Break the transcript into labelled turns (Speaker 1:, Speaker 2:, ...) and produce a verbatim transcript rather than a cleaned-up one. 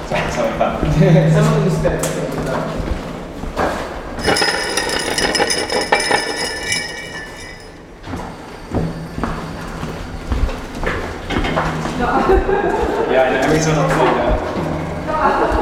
Speaker 1: Something fun.
Speaker 2: Something to spend.
Speaker 1: Yeah, I know, every time I do that.